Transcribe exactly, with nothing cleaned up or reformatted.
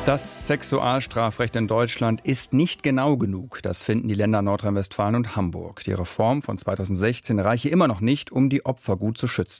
Das Sexualstrafrecht in Deutschland ist nicht genau genug. Das finden die Länder Nordrhein-Westfalen und Hamburg. Die Reform von zweitausendsechzehn reiche immer noch nicht, um die Opfer gut zu schützen.